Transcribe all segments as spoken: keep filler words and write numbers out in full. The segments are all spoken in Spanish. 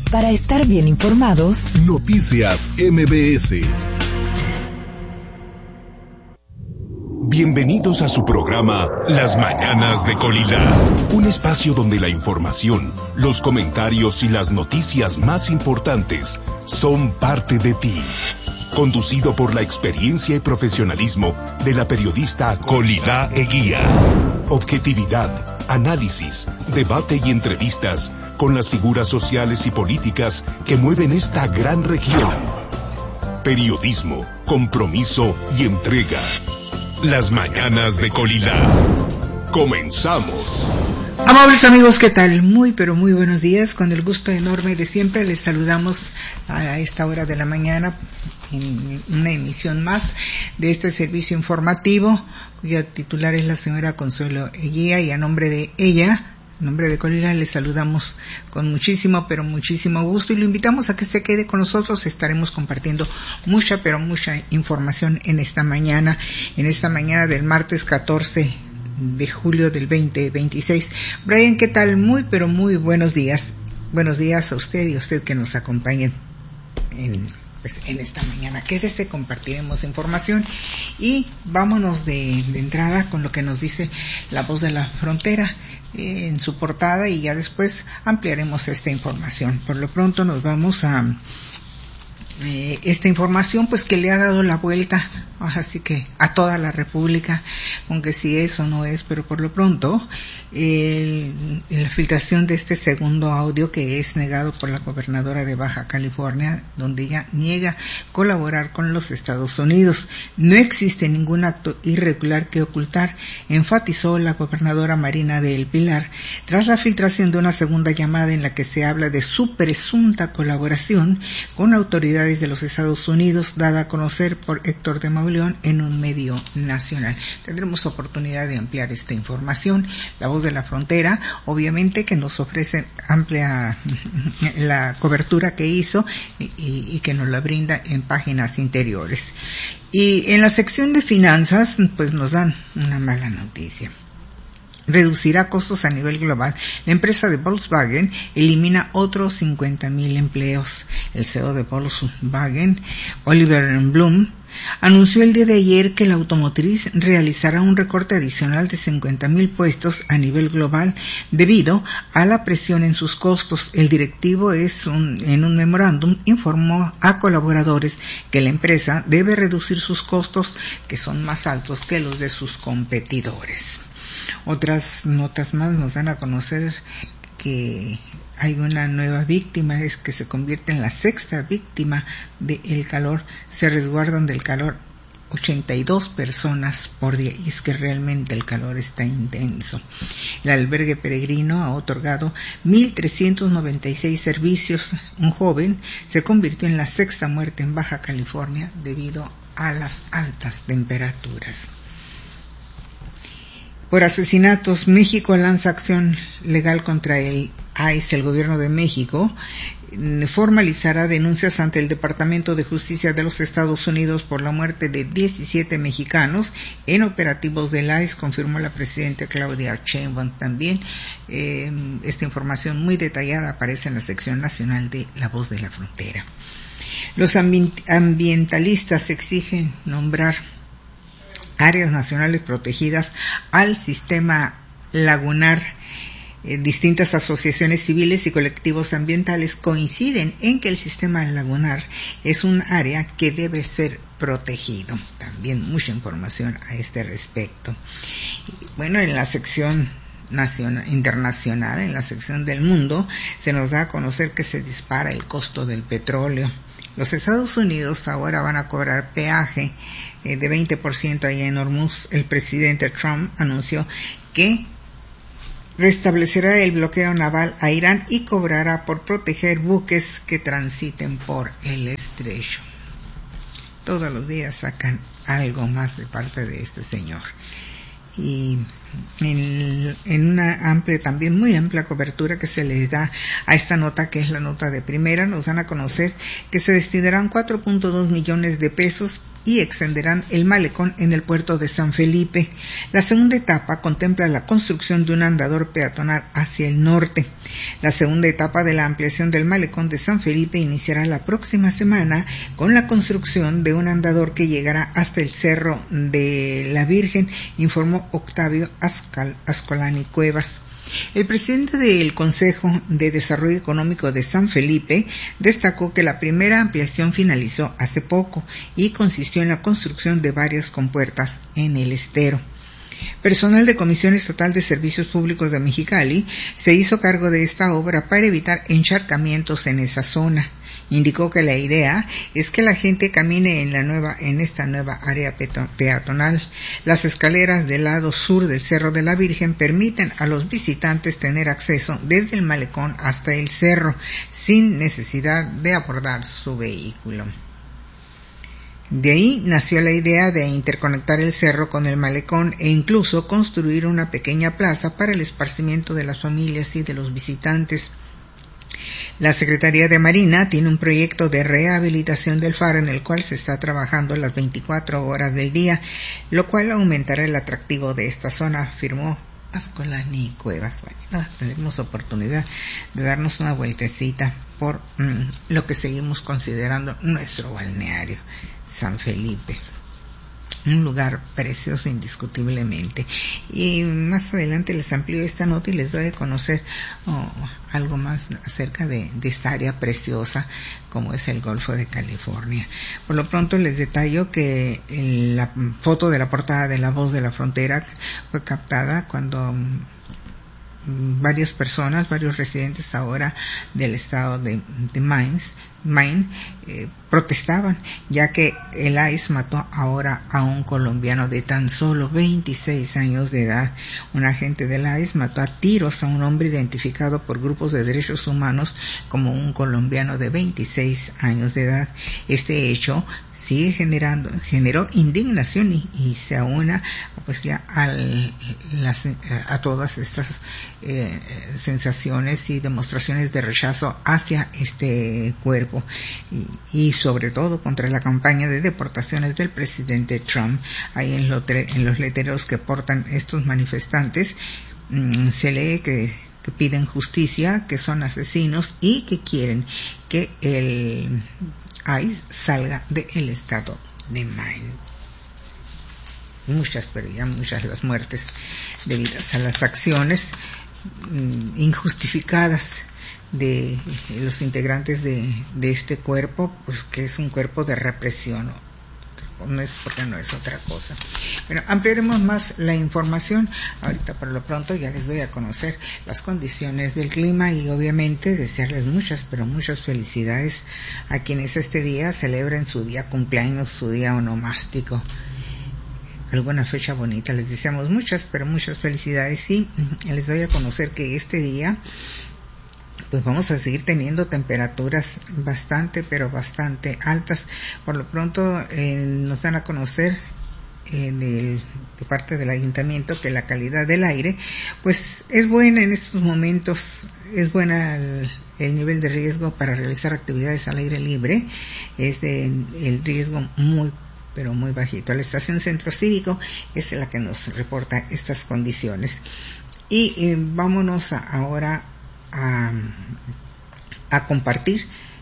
Para estar bien informados, Noticias M B S. Bienvenidos a su programa Las Mañanas de Colila, un espacio donde la información, los comentarios y las noticias más importantes son parte de ti. Conducido por la experiencia y profesionalismo de la periodista Colila Eguía. Objetividad, análisis, debate y entrevistas con las figuras sociales y políticas que mueven esta gran región. Periodismo, compromiso y entrega. Las Mañanas de Colila. Comenzamos. Amables amigos, ¿qué tal? Muy, pero muy buenos días. Con el gusto enorme de siempre les saludamos a esta hora de la mañana en una emisión más de este servicio informativo, cuya titular es la señora Consuelo Eguía, y a nombre de ella, en nombre de Colila, les saludamos con muchísimo, pero muchísimo gusto y lo invitamos a que se quede con nosotros. Estaremos compartiendo mucha, pero mucha información en esta mañana, en esta mañana del martes catorce de julio del veinte veintiséis. Brian, ¿qué tal? Muy, pero muy buenos días. Buenos días a usted y a usted que nos acompañen en, pues, en esta mañana. Quédese, compartiremos información y vámonos de, de entrada con lo que nos dice La Voz de la Frontera eh, en su portada, y ya después ampliaremos esta información. Por lo pronto nos vamos a Eh, esta información pues que le ha dado la vuelta, así que a toda la República, aunque si eso no es, pero por lo pronto eh, la filtración de este segundo audio que es negado por la gobernadora de Baja California, donde ella niega colaborar con los Estados Unidos. No existe ningún acto irregular que ocultar, enfatizó la gobernadora Marina del Pilar tras la filtración de una segunda llamada en la que se habla de su presunta colaboración con autoridades de los Estados Unidos, dada a conocer por Héctor de Mauleón en un medio nacional. Tendremos oportunidad de ampliar esta información. La Voz de la Frontera, obviamente, que nos ofrece amplia la cobertura que hizo y, y que nos la brinda en páginas interiores. Y en la sección de finanzas, pues nos dan una mala noticia. Reducirá costos a nivel global. La empresa de Volkswagen elimina otros cincuenta mil empleos. El C E O de Volkswagen, Oliver Blume, anunció el día de ayer que la automotriz realizará un recorte adicional de cincuenta mil puestos a nivel global debido a la presión en sus costos. El directivo es un, en un memorándum informó a colaboradores que la empresa debe reducir sus costos, que son más altos que los de sus competidores. Otras notas más nos dan a conocer que hay una nueva víctima, es que se convierte en la sexta víctima del calor. Se resguardan del calor ochenta y dos personas por día, y es que realmente el calor está intenso. El albergue peregrino ha otorgado mil trescientos noventa y seis servicios. Un joven se convirtió en la sexta muerte en Baja California debido a las altas temperaturas. Por asesinatos, México lanza acción legal contra el I C E. El gobierno de México formalizará denuncias ante el Departamento de Justicia de los Estados Unidos por la muerte de diecisiete mexicanos en operativos del I C E, confirmó la presidenta Claudia Sheinbaum. También eh, esta información muy detallada aparece en la sección nacional de La Voz de la Frontera. Los ambientalistas exigen nombrar áreas nacionales protegidas al sistema lagunar. Eh, distintas asociaciones civiles y colectivos ambientales coinciden en que el sistema lagunar es un área que debe ser protegido. También mucha información a este respecto. Bueno, en la sección nacional, internacional, en la sección del mundo, se nos da a conocer que se dispara el costo del petróleo. Los Estados Unidos ahora van a cobrar peaje eh, de veinte por ciento allá en Hormuz. El presidente Trump anunció que restablecerá el bloqueo naval a Irán y cobrará por proteger buques que transiten por el estrecho. Todos los días sacan algo más de parte de este señor. Y en, en una amplia, también muy amplia cobertura que se le da a esta nota, que es la nota de primera, nos dan a conocer que se destinarán cuatro punto dos millones de pesos y extenderán el malecón en el puerto de San Felipe. La segunda etapa contempla la construcción de un andador peatonal hacia el norte. La segunda etapa de la ampliación del malecón de San Felipe iniciará la próxima semana con la construcción de un andador que llegará hasta el Cerro de la Virgen, informó Octavio Ascal, Ascolani Cuevas. El presidente del Consejo de Desarrollo Económico de San Felipe destacó que la primera ampliación finalizó hace poco y consistió en la construcción de varias compuertas en el estero. Personal de Comisión Estatal de Servicios Públicos de Mexicali se hizo cargo de esta obra para evitar encharcamientos en esa zona. Indicó que la idea es que la gente camine en la nueva, en esta nueva área peatonal. Las escaleras del lado sur del Cerro de la Virgen permiten a los visitantes tener acceso desde el malecón hasta el cerro, sin necesidad de abordar su vehículo. De ahí nació la idea de interconectar el cerro con el malecón e incluso construir una pequeña plaza para el esparcimiento de las familias y de los visitantes. La Secretaría de Marina tiene un proyecto de rehabilitación del faro en el cual se está trabajando las veinticuatro horas del día, lo cual aumentará el atractivo de esta zona, afirmó Ascolani Cuevas. Bueno, tenemos oportunidad de darnos una vueltecita por mmm, lo que seguimos considerando nuestro balneario, San Felipe. Un lugar precioso indiscutiblemente. Y más adelante les amplío esta nota y les doy a conocer oh, algo más acerca de, de esta área preciosa como es el Golfo de California. Por lo pronto les detallo que la foto de la portada de La Voz de la Frontera fue captada cuando varias personas, varios residentes ahora del estado de, de Maine, Maine eh, protestaban, ya que el I C E mató ahora a un colombiano de tan solo veintiséis años de edad. Un agente del I C E mató a tiros a un hombre identificado por grupos de derechos humanos como un colombiano de veintiséis años de edad. Este hecho sigue generando, generó indignación y, y se aúna pues ya al, las, a todas estas eh, sensaciones y demostraciones de rechazo hacia este cuerpo y, y sobre todo contra la campaña de deportaciones del presidente Trump. Ahí en, lo, en los letreros que portan estos manifestantes mmm, se lee que que piden justicia, que son asesinos y que quieren que el I C E salga del estado de Maine. Muchas, pero ya muchas las muertes debidas a las acciones mmm, injustificadas de los integrantes de, de este cuerpo, pues que es un cuerpo de represión, no es porque no es otra cosa. Bueno, ampliaremos más la información. Ahorita por lo pronto ya les doy a conocer las condiciones del clima y obviamente desearles muchas, pero muchas felicidades a quienes este día celebren su día cumpleaños, su día onomástico. Alguna fecha bonita, les deseamos muchas, pero muchas felicidades y les doy a conocer que este día pues vamos a seguir teniendo temperaturas bastante, pero bastante altas. Por lo pronto eh, nos dan a conocer eh, del, de parte del ayuntamiento que la calidad del aire pues es buena en estos momentos, es buena el, el nivel de riesgo para realizar actividades al aire libre, es de el riesgo muy pero muy bajito. La estación Centro Cívico es la que nos reporta estas condiciones. Y eh, vámonos a, ahora A, a compartir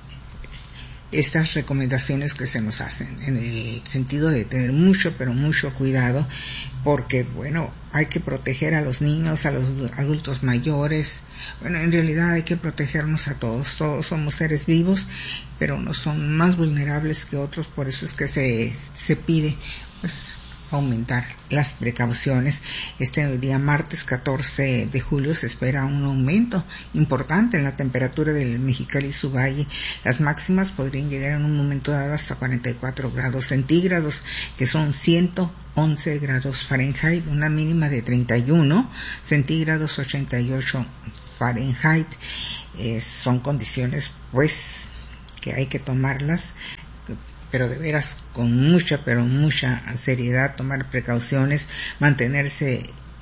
estas recomendaciones que se nos hacen en el sentido de tener mucho pero mucho cuidado, porque bueno, hay que proteger a los niños, a los adultos mayores. Bueno, en realidad hay que protegernos a todos, todos somos seres vivos, pero unos son más vulnerables que otros, por eso es que se, se pide pues aumentar las precauciones. Este día martes catorce de julio se espera un aumento importante en la temperatura del Mexicali y su valle. Las máximas podrían llegar en un momento dado hasta cuarenta y cuatro grados centígrados, que son ciento once grados Fahrenheit, una mínima de treinta y uno centígrados, ochenta y ocho Fahrenheit. Eh, son condiciones pues que hay que tomarlas, pero de veras con mucha, pero mucha seriedad, tomar precauciones, mantenerse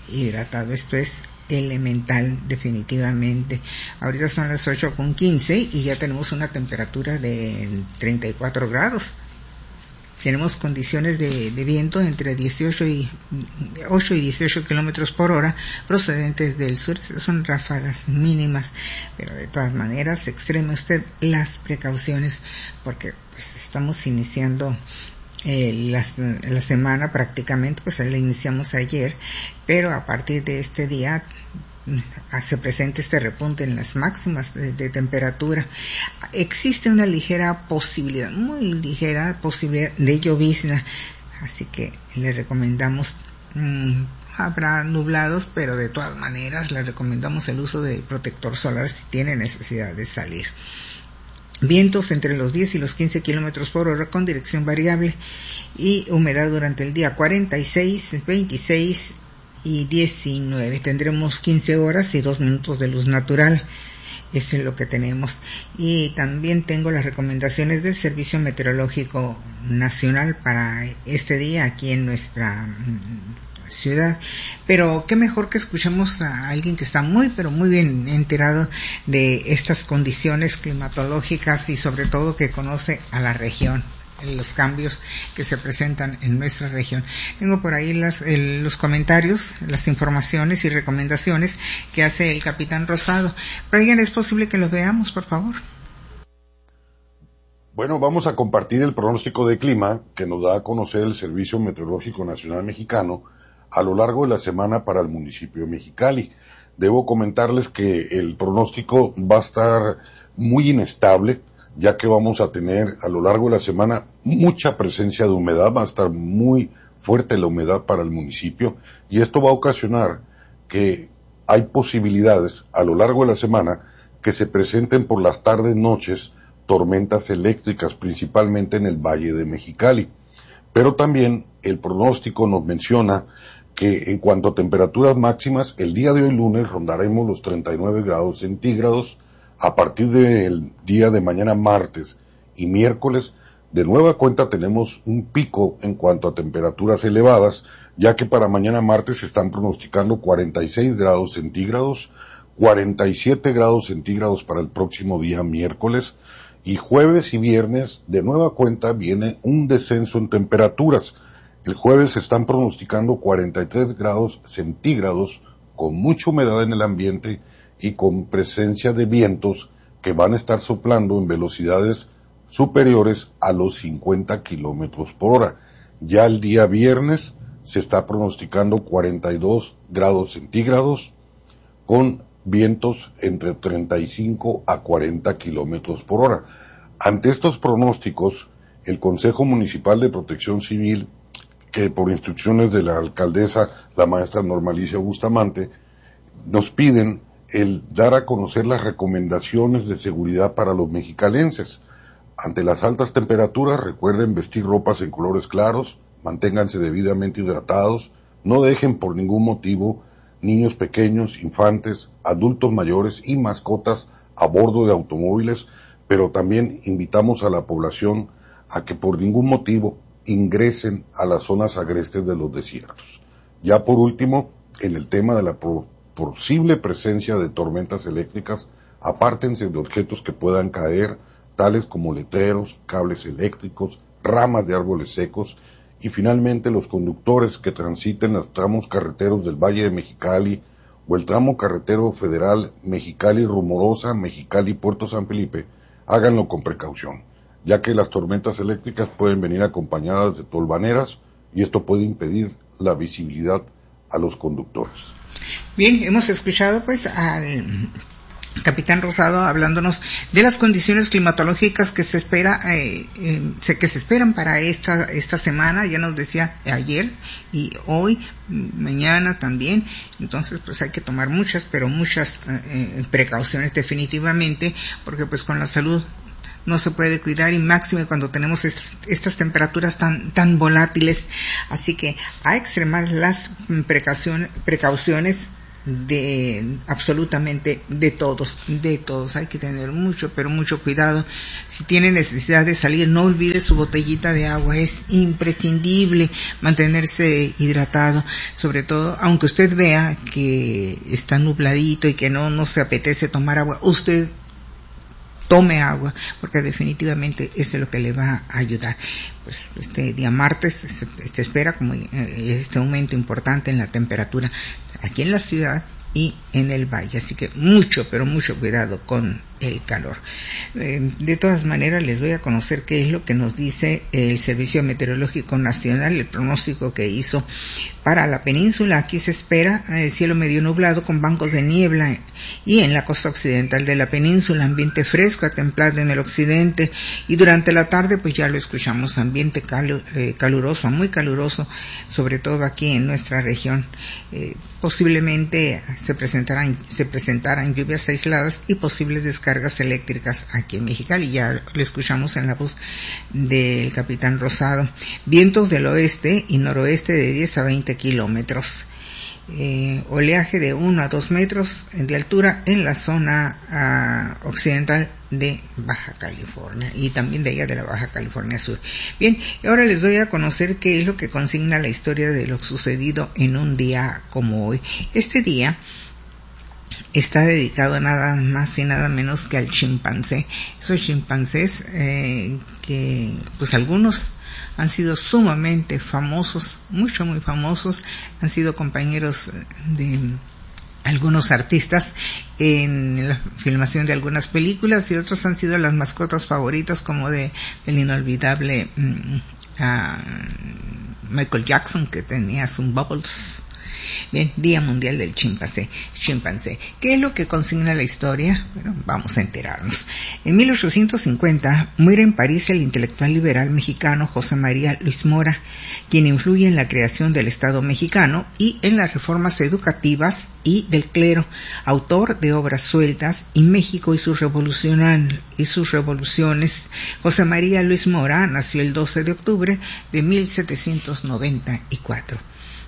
hidratado. Esto es elemental, definitivamente. Ahorita son las ocho con quince y ya tenemos una temperatura de treinta y cuatro grados. Tenemos condiciones de, de viento entre dieciocho y ocho y dieciocho kilómetros por hora procedentes del sur. Son ráfagas mínimas, pero de todas maneras extreme usted las precauciones, porque pues estamos iniciando eh, las, la semana prácticamente, pues la iniciamos ayer, pero a partir de este día se presenta este repunte en las máximas de, de temperatura. Existe una ligera posibilidad, muy ligera posibilidad de llovizna, así que le recomendamos, mmm, habrá nublados, pero de todas maneras le recomendamos el uso de protector solar si tiene necesidad de salir. Vientos entre los diez y los quince kilómetros por hora con dirección variable, y humedad durante el día cuarenta y seis, veintiséis y diecinueve. Tendremos quince horas y dos minutos de luz natural. Eso es lo que tenemos. Y también tengo las recomendaciones del Servicio Meteorológico Nacional para este día aquí en nuestra ciudad. Pero qué mejor que escuchemos a alguien que está muy pero muy bien enterado de estas condiciones climatológicas y sobre todo que conoce a la región, los cambios que se presentan en nuestra región. Tengo por ahí las, el, los comentarios, las informaciones y recomendaciones que hace el capitán Rosado. Brian, ¿es posible que los veamos, por favor? Bueno, vamos a compartir el pronóstico de clima que nos da a conocer el Servicio Meteorológico Nacional Mexicano a lo largo de la semana para el municipio de Mexicali. Debo comentarles que el pronóstico va a estar muy inestable, ya que vamos a tener a lo largo de la semana mucha presencia de humedad, va a estar muy fuerte la humedad para el municipio, y esto va a ocasionar que hay posibilidades a lo largo de la semana que se presenten por las tardes, noches, tormentas eléctricas, principalmente en el Valle de Mexicali. Pero también el pronóstico nos menciona que en cuanto a temperaturas máximas, el día de hoy lunes rondaremos los treinta y nueve grados centígrados. A partir del día de mañana martes y miércoles, de nueva cuenta tenemos un pico en cuanto a temperaturas elevadas, ya que para mañana martes se están pronosticando cuarenta y seis grados centígrados, cuarenta y siete grados centígrados para el próximo día miércoles, y jueves y viernes de nueva cuenta viene un descenso en temperaturas. El jueves se están pronosticando cuarenta y tres grados centígrados con mucha humedad en el ambiente y con presencia de vientos que van a estar soplando en velocidades superiores a los cincuenta kilómetros por hora. Ya el día viernes se está pronosticando cuarenta y dos grados centígrados con vientos entre treinta y cinco a cuarenta kilómetros por hora. Ante estos pronósticos, el Consejo Municipal de Protección Civil, que por instrucciones de la alcaldesa, la maestra Normalicia Bustamante, nos piden el dar a conocer las recomendaciones de seguridad para los mexicalenses. Ante las altas temperaturas, recuerden vestir ropas en colores claros, manténganse debidamente hidratados, no dejen por ningún motivo niños pequeños, infantes, adultos mayores y mascotas a bordo de automóviles, pero también invitamos a la población a que por ningún motivo ingresen a las zonas agrestes de los desiertos. Ya por último, en el tema de la pro- posible presencia de tormentas eléctricas, apártense de objetos que puedan caer, tales como letreros, cables eléctricos, ramas de árboles secos, y finalmente los conductores que transiten los tramos carreteros del Valle de Mexicali o el tramo carretero federal Mexicali-Rumorosa, Mexicali-Puerto San Felipe, háganlo con precaución, ya que las tormentas eléctricas pueden venir acompañadas de tolvaneras y esto puede impedir la visibilidad a los conductores. Bien, hemos escuchado pues al capitán Rosado hablándonos de las condiciones climatológicas que se espera eh, eh, que se esperan para esta esta semana. Ya nos decía ayer y hoy, mañana también. Entonces pues hay que tomar muchas pero muchas eh, precauciones definitivamente, porque pues con la salud no se puede cuidar, y máximo cuando tenemos estas, estas temperaturas tan tan volátiles. Así que a extremar las precauciones, precauciones de absolutamente de todos, de todos. Hay que tener mucho, pero mucho cuidado. Si tiene necesidad de salir, no olvide su botellita de agua. Es imprescindible mantenerse hidratado, sobre todo, aunque usted vea que está nubladito y que no, no se apetece tomar agua, usted tome agua, porque definitivamente eso es lo que le va a ayudar. Pues este día martes se, se espera como este aumento importante en la temperatura aquí en la ciudad y en el valle, así que mucho, pero mucho cuidado con el calor. Eh, de todas maneras, les voy a conocer qué es lo que nos dice el Servicio Meteorológico Nacional, el pronóstico que hizo para la península. Aquí se espera eh, cielo medio nublado con bancos de niebla, y en la costa occidental de la península ambiente fresco a templado en el occidente, y durante la tarde pues ya lo escuchamos, ambiente calu eh, caluroso, muy caluroso, sobre todo aquí en nuestra región. Eh, posiblemente se presentarán, se presentarán lluvias aisladas y posibles descargas eléctricas aquí en Mexicali. Ya lo escuchamos en la voz del capitán Rosado. Vientos del oeste y noroeste de diez a veinte kilómetros. Eh, oleaje de uno a dos metros de altura en la zona uh, occidental de Baja California y también de allá de la Baja California Sur. Bien, y ahora les doy a conocer qué es lo que consigna la historia de lo sucedido en un día como hoy. Este día está dedicado nada más y nada menos que al chimpancé. Esos chimpancés eh, que pues algunos han sido sumamente famosos, mucho muy famosos, han sido compañeros de algunos artistas en la filmación de algunas películas, y otros han sido las mascotas favoritas, como de del inolvidable um, uh, Michael Jackson, que tenía sus Bubbles. Bien, Día Mundial del Chimpancé. Chimpancé. ¿Qué es lo que consigna la historia? Bueno, vamos a enterarnos. En mil ochocientos cincuenta muere en París el intelectual liberal mexicano José María Luis Mora, quien influye en la creación del Estado mexicano y en las reformas educativas y del clero, autor de obras sueltas y México y sus, y sus revoluciones. José María Luis Mora nació el doce de octubre de mil setecientos noventa y cuatro.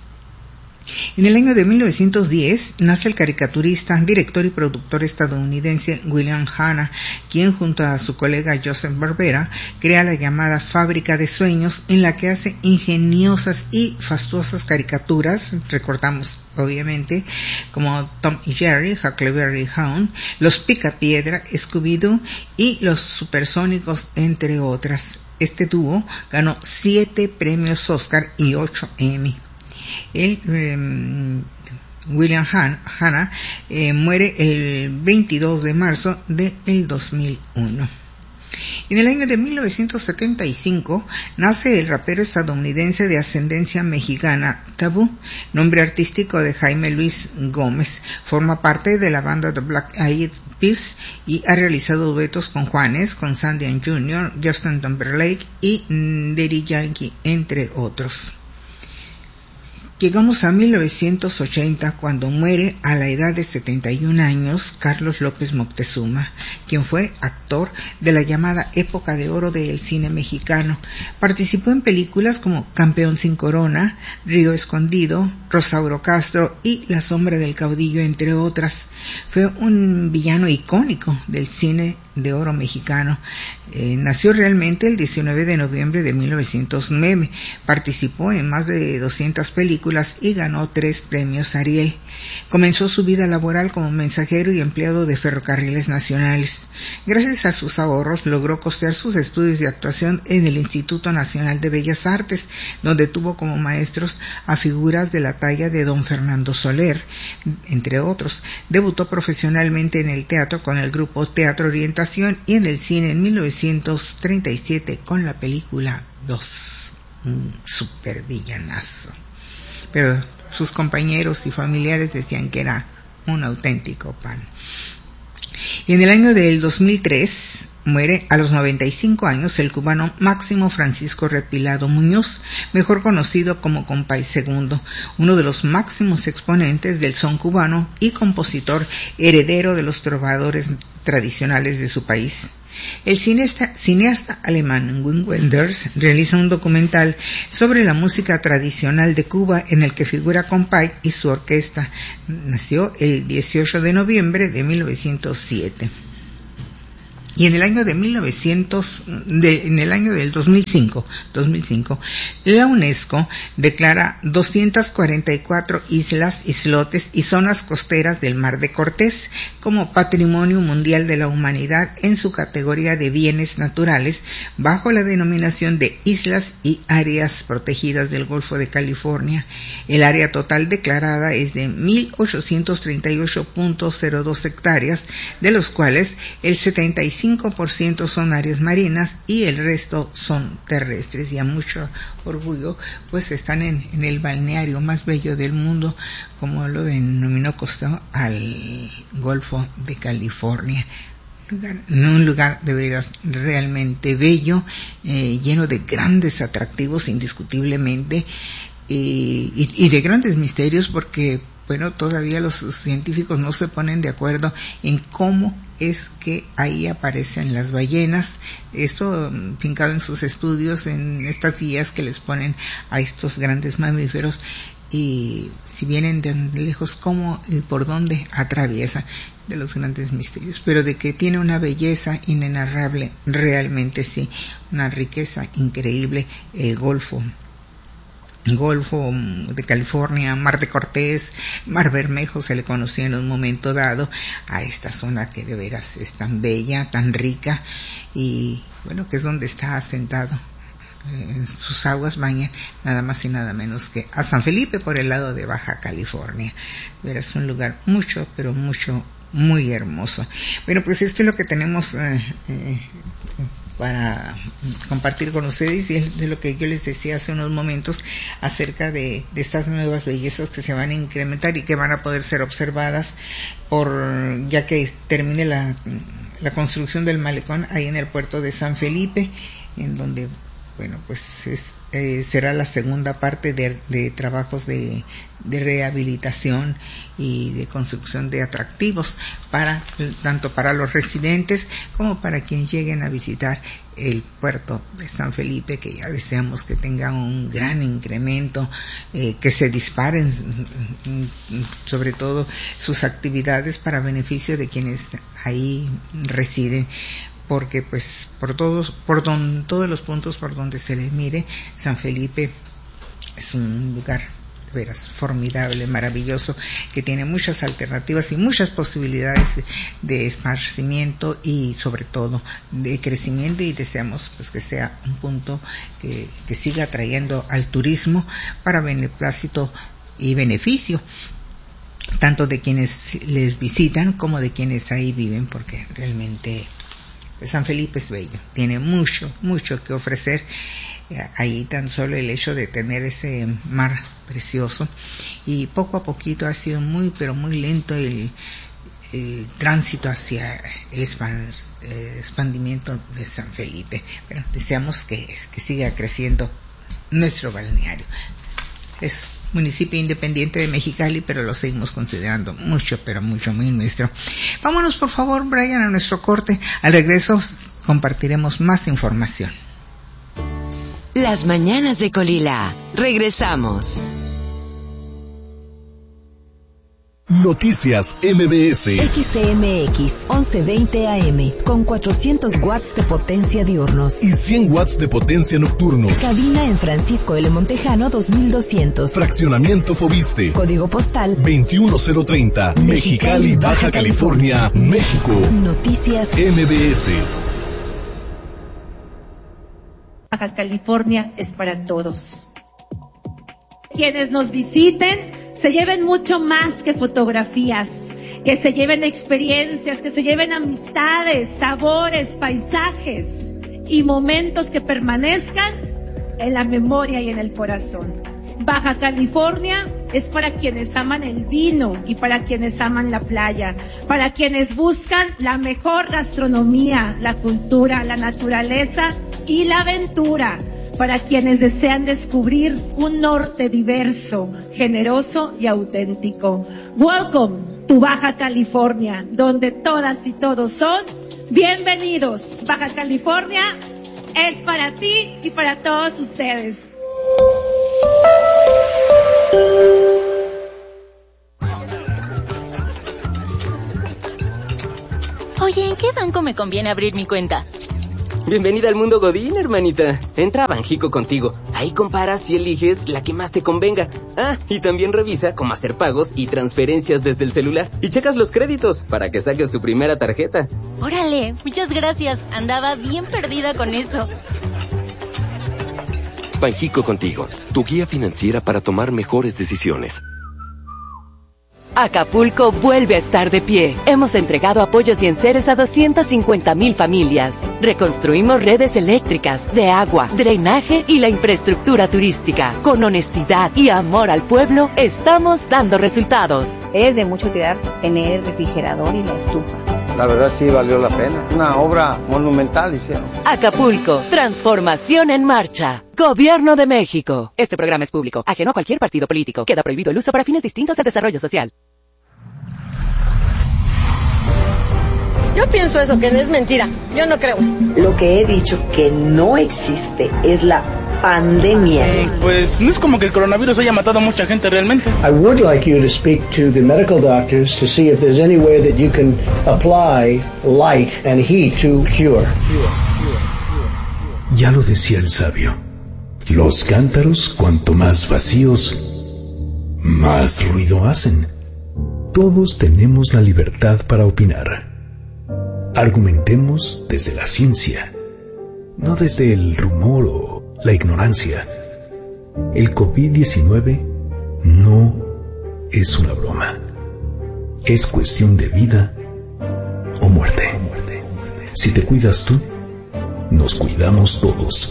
En el año de mil novecientos diez nace el caricaturista, director y productor estadounidense William Hanna, quien junto a su colega Joseph Barbera crea la llamada Fábrica de Sueños, en la que hace ingeniosas y fastuosas caricaturas, recordamos obviamente, como Tom y Jerry, Huckleberry Hound, Los Picapiedra, Scooby-Doo y Los Supersónicos, entre otras. Este dúo ganó siete premios Oscar y ocho Emmy. El, eh, William Han, Hanna eh, muere el veintidós de marzo del dos mil uno. En el año de mil novecientos setenta y cinco nace el rapero estadounidense de ascendencia mexicana Tabú, nombre artístico de Jaime Luis Gómez. Forma parte de la banda The Black Eyed Peas y ha realizado duetos con Juanes, con Sandy and Junior, Justin Timberlake y Daddy Yankee, entre otros. Llegamos a mil novecientos ochenta, cuando muere a la edad de setenta y un años Carlos López Moctezuma, quien fue actor de la llamada época de oro del cine mexicano. Participó en películas como Campeón sin Corona, Río Escondido, Rosauro Castro y La Sombra del Caudillo, entre otras. Fue un villano icónico del cine de oro mexicano. Eh, nació realmente el diecinueve de noviembre de mil novecientos nueve. Participó en más de doscientas películas y ganó tres premios Ariel. Comenzó su vida laboral como mensajero y empleado de ferrocarriles nacionales. Gracias a sus ahorros logró costear sus estudios de actuación en el Instituto Nacional de Bellas Artes, donde tuvo como maestros a figuras de la talla de don Fernando Soler, entre otros. Debutó profesionalmente en el teatro con el grupo Teatro Orientación y en el cine en mil novecientos treinta y siete con la película Dos, un super villanazo. Pero sus compañeros y familiares decían que era un auténtico pan. Y en el año del dos mil tres Muere a los noventa y cinco años el cubano Máximo Francisco Repilado Muñoz, mejor conocido como Compay Segundo, uno de los máximos exponentes del son cubano y compositor heredero de los trovadores tradicionales de su país. El cineasta, cineasta alemán Wim Wenders realiza un documental sobre la música tradicional de Cuba en el que figura Compay y su orquesta. Nació el dieciocho de noviembre de mil novecientos siete. Y en el año de mil novecientos, de, en el año del dos mil cinco, la UNESCO declara doscientas cuarenta y cuatro islas, islotes y zonas costeras del Mar de Cortés como Patrimonio Mundial de la Humanidad en su categoría de bienes naturales, bajo la denominación de Islas y Áreas Protegidas del Golfo de California. El área total declarada es de mil ochocientos treinta y ocho punto cero dos hectáreas, de los cuales el setenta y cinco por ciento son áreas marinas y el resto son terrestres, y a mucho orgullo pues están en, en el balneario más bello del mundo, como lo denominó Costa, al Golfo de California. Lugar, un lugar de veras realmente bello, eh, lleno de grandes atractivos indiscutiblemente, eh, y, y de grandes misterios, porque bueno, todavía los científicos no se ponen de acuerdo en cómo es que ahí aparecen las ballenas. Esto fincado en sus estudios, en estas guías que les ponen a estos grandes mamíferos, y si vienen de lejos, cómo y por dónde atraviesan, de los grandes misterios. Pero de que tiene una belleza inenarrable, realmente sí, una riqueza increíble el Golfo. Golfo de California, Mar de Cortés, Mar Bermejo se le conocía en un momento dado a esta zona que de veras es tan bella, tan rica, y bueno, que es donde está asentado. Eh, sus aguas bañan nada más y nada menos que a San Felipe por el lado de Baja California. Verás, un lugar mucho, pero mucho, muy hermoso. Bueno, pues esto es lo que tenemos eh, eh, para compartir con ustedes, y de lo que yo les decía hace unos momentos acerca de, de estas nuevas bellezas que se van a incrementar y que van a poder ser observadas por, ya que termine la, la construcción del malecón ahí en el puerto de San Felipe, en donde bueno, pues es, eh, será la segunda parte de, de trabajos de, de rehabilitación y de construcción de atractivos para tanto para los residentes como para quienes lleguen a visitar el puerto de San Felipe, que ya deseamos que tenga un gran incremento, eh, que se disparen sobre todo sus actividades para beneficio de quienes ahí residen, porque pues por todos por don, todos los puntos por donde se les mire, San Felipe es un lugar de veras formidable, maravilloso, que tiene muchas alternativas y muchas posibilidades de, de esparcimiento y sobre todo de crecimiento, y deseamos pues que sea un punto que, que siga atrayendo al turismo para beneplácito y beneficio tanto de quienes les visitan como de quienes ahí viven, porque realmente San Felipe es bello, tiene mucho, mucho que ofrecer. Ahí tan solo el hecho de tener ese mar precioso, y poco a poquito ha sido muy, pero muy lento el, el tránsito hacia el expandimiento de San Felipe. Pero deseamos que, que siga creciendo nuestro balneario. Es municipio independiente de Mexicali, pero lo seguimos considerando mucho, pero mucho, muy nuestro. Vámonos por favor, Brian, a nuestro corte. Al regreso compartiremos más información. Las mañanas de Colila. Regresamos. Noticias M B S. X C M X once veinte A M con cuatrocientos watts de potencia diurnos y cien watts de potencia nocturnos. Cabina en Francisco L. Montejano dos mil doscientos. Fraccionamiento Fobiste. Código postal veintiuno cero treinta. Mexicali, Baja California, México. Noticias M B S. Baja California es para todos. Quienes nos visiten se lleven mucho más que fotografías, que se lleven experiencias, que se lleven amistades, sabores, paisajes y momentos que permanezcan en la memoria y en el corazón. Baja California es para quienes aman el vino y para quienes aman la playa, para quienes buscan la mejor gastronomía, la cultura, la naturaleza y la aventura, para quienes desean descubrir un norte diverso, generoso y auténtico. Welcome to Baja California, donde todas y todos son bienvenidos. Baja California es para ti y para todos ustedes. Oye, ¿en qué banco me conviene abrir mi cuenta? Bienvenida al mundo Godín, hermanita. Entra a Banjico Contigo. Ahí comparas y eliges la que más te convenga. Ah, y también revisa cómo hacer pagos y transferencias desde el celular. Y checas los créditos para que saques tu primera tarjeta. Órale, muchas gracias. Andaba bien perdida con eso. Banjico Contigo, tu guía financiera para tomar mejores decisiones. Acapulco vuelve a estar de pie. Hemos entregado apoyos y enseres a doscientas cincuenta mil familias. Reconstruimos redes eléctricas, de agua, drenaje y la infraestructura turística. Con honestidad y amor al pueblo, estamos dando resultados. Es de mucha utilidad tener el refrigerador y la estufa. La verdad sí valió la pena. Una obra monumental hicieron. Acapulco, transformación en marcha. Gobierno de México. Este programa es público, ajeno a cualquier partido político. Queda prohibido el uso para fines distintos del desarrollo social. Yo pienso eso, que no es mentira. Yo no creo. Lo que he dicho que no existe es la pandemia. Eh, pues no es como que el coronavirus haya matado a mucha gente realmente. I would like you to speak to the medical doctors to see if there's any way that you can apply light and heat to cure. Ya lo decía el sabio. Los cántaros, cuanto más vacíos, más ruido hacen. Todos tenemos la libertad para opinar. Argumentemos desde la ciencia, no desde el rumor o la ignorancia. El COVID diecinueve no es una broma. Es cuestión de vida o muerte. Si te cuidas tú, nos cuidamos todos.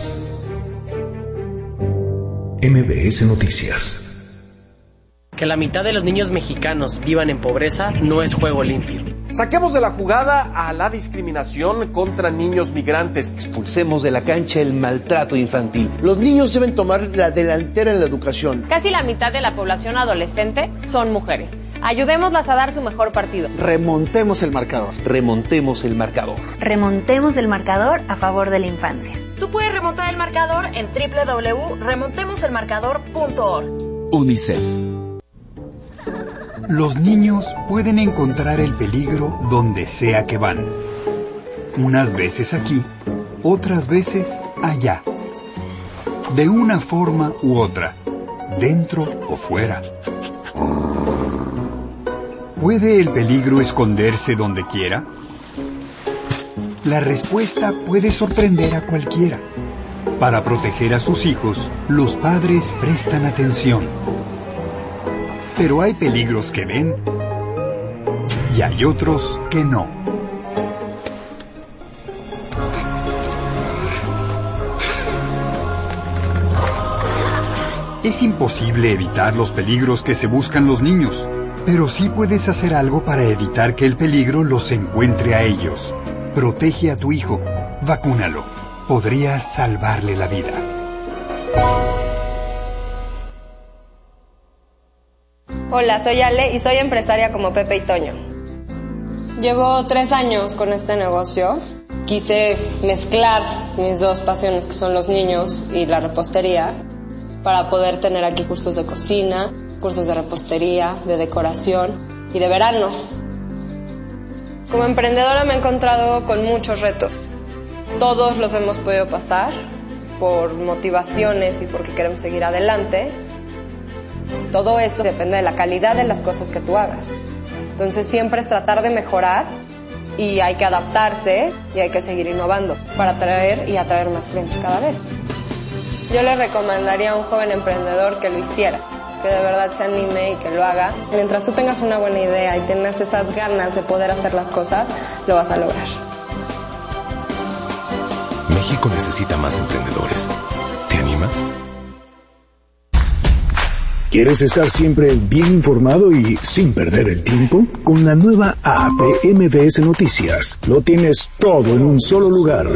M B S Noticias. Que la mitad de los niños mexicanos vivan en pobreza no es juego limpio. Saquemos de la jugada a la discriminación contra niños migrantes. Expulsemos de la cancha el maltrato infantil. Los niños deben tomar la delantera en la educación. Casi la mitad de la población adolescente son mujeres. Ayudémoslas a dar su mejor partido. Remontemos el marcador. Remontemos el marcador. Remontemos el marcador a favor de la infancia. Tú puedes remontar el marcador en doble u doble u doble u punto remontemos el marcador punto org. UNICEF. Los niños pueden encontrar el peligro donde sea que van. Unas veces aquí, otras veces allá. De una forma u otra, dentro o fuera. ¿Puede el peligro esconderse donde quiera? La respuesta puede sorprender a cualquiera. Para proteger a sus hijos, los padres prestan atención. Pero hay peligros que ven y hay otros que no. Es imposible evitar los peligros que se buscan los niños, pero sí puedes hacer algo para evitar que el peligro los encuentre a ellos. Protege a tu hijo, vacúnalo. Podrías salvarle la vida. Hola, soy Ale y soy empresaria como Pepe y Toño. Llevo tres años con este negocio. Quise mezclar mis dos pasiones, que son los niños y la repostería, para poder tener aquí cursos de cocina, cursos de repostería, de decoración y de verano. Como emprendedora me he encontrado con muchos retos. Todos los hemos podido pasar por motivaciones y porque queremos seguir adelante. Todo esto depende de la calidad de las cosas que tú hagas. Entonces siempre es tratar de mejorar y hay que adaptarse y hay que seguir innovando para atraer y atraer más clientes cada vez. Yo le recomendaría a un joven emprendedor que lo hiciera, que de verdad se anime y que lo haga. Mientras tú tengas una buena idea y tengas esas ganas de poder hacer las cosas, lo vas a lograr. México necesita más emprendedores. ¿Te animas? ¿Quieres estar siempre bien informado y sin perder el tiempo? Con la nueva app de M B S Noticias, lo tienes todo en un solo lugar.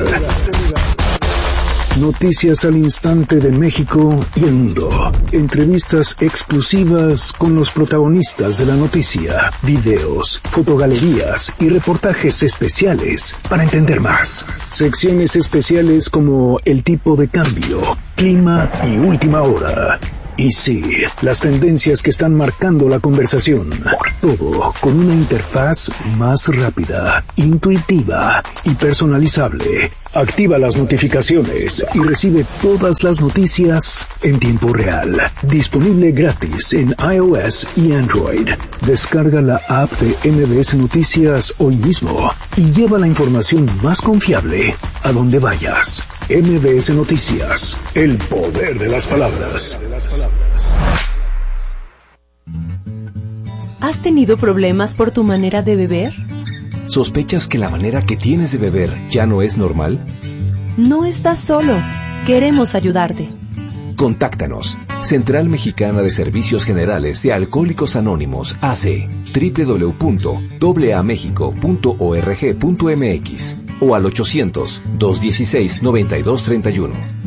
Noticias al instante de México y el mundo. Entrevistas exclusivas con los protagonistas de la noticia. Videos, fotogalerías y reportajes especiales para entender más. Secciones especiales como el tipo de cambio, clima y última hora. Y sí, las tendencias que están marcando la conversación. Todo con una interfaz más rápida, intuitiva y personalizable. Activa las notificaciones y recibe todas las noticias en tiempo real. Disponible gratis en iOS y Android. Descarga la app de M B S Noticias hoy mismo y lleva la información más confiable a donde vayas. M B S Noticias, el poder de las palabras. ¿Has tenido problemas por tu manera de beber? ¿Sospechas que la manera que tienes de beber ya no es normal? No estás solo. Queremos ayudarte. Contáctanos. Central Mexicana de Servicios Generales de Alcohólicos Anónimos, A C, doble u doble u doble u punto a a mexico punto org punto m x o al ochocientos, dos dieciséis, noventa y dos treinta y uno.